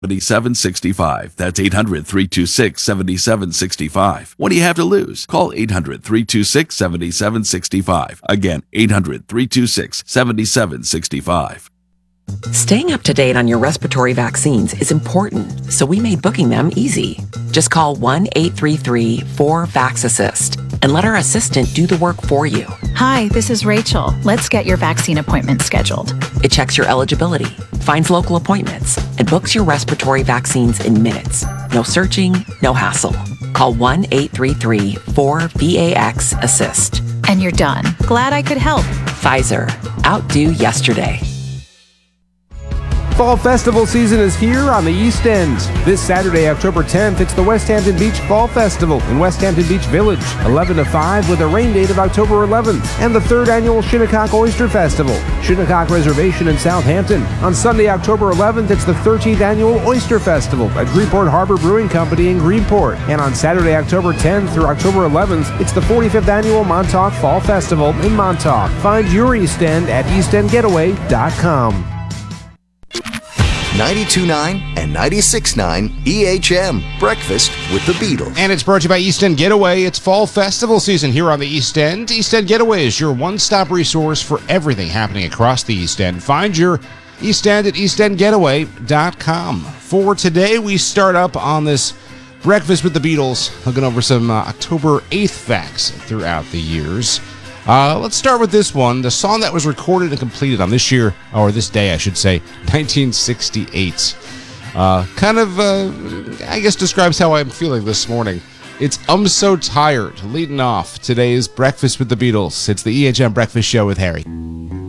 7765. That's 800-326-7765. What do you have to lose? Call 800-326-7765. Again, 800-326-7765. Staying up to date on your respiratory vaccines is important, so we made booking them easy. Just call 1-833-4-VAX-ASSIST and let our assistant do the work for you. Hi, this is Rachel. Let's get your vaccine appointment scheduled. It checks your eligibility, finds local appointments, and books your respiratory vaccines in minutes. No searching, no hassle. Call 1-833-4-VAX-ASSIST. And you're done. Glad I could help. Pfizer. Outdo yesterday. Fall festival season is here on the East End. This Saturday, October 10th, it's the West Hampton Beach Fall Festival in West Hampton Beach Village, 11 to 5 with a rain date of October 11th, and the 3rd annual Shinnecock Oyster Festival, Shinnecock Reservation in Southampton. On Sunday, October 11th, it's the 13th annual Oyster Festival at Greenport Harbor Brewing Company in Greenport. And on Saturday, October 10th through October 11th, it's the 45th annual Montauk Fall Festival in Montauk. Find your East End at eastendgetaway.com. 92.9 and 96.9 EHM. Breakfast with the Beatles. And it's brought to you by East End Getaway. It's fall festival season here on the East End. East End Getaway is your one-stop resource for everything happening across the East End. Find your East End at eastendgetaway.com. For today, we start up on this Breakfast with the Beatles, looking over some October 8th facts throughout the years. Let's start with this one. The song that was recorded and completed on this year, or this day, I should say, 1968. I guess describes how I'm feeling this morning. It's I'm So Tired, leading off today's Breakfast with the Beatles. It's the EHM Breakfast Show with Harry.